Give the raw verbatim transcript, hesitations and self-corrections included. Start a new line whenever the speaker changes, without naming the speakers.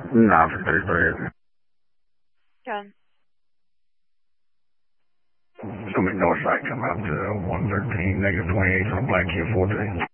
nine for thirty-three.
John.
It's going to be north side, come out to one thirteen, negative twenty-eight on Black Kid fourteen.